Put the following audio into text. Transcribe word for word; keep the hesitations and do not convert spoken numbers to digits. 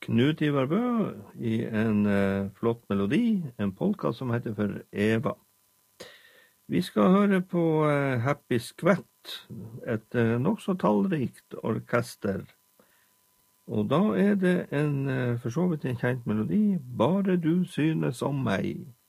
Knut Ivar Bø i en uh, flott melodi, en polka som heter for Eva. Vi skal høre på uh, Happy Skvett, et uh, nok så tallrikt orkester. Og da er det en uh, for så vidt en kjent melodi, Bare du synes om meg.